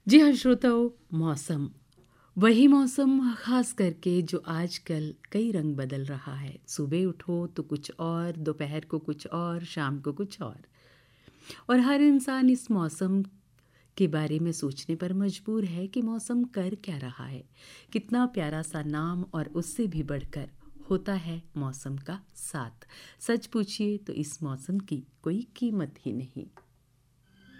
जी हाँ श्रोताओं, मौसम वही मौसम खास करके जो आजकल कई रंग बदल रहा है। सुबह उठो तो कुछ और, दोपहर को कुछ और, शाम को कुछ और हर इंसान इस मौसम के बारे में सोचने पर मजबूर है कि मौसम कर क्या रहा है। कितना प्यारा सा नाम और उससे भी बढ़कर होता है मौसम का साथ। सच पूछिए तो इस मौसम की कोई कीमत ही नहीं।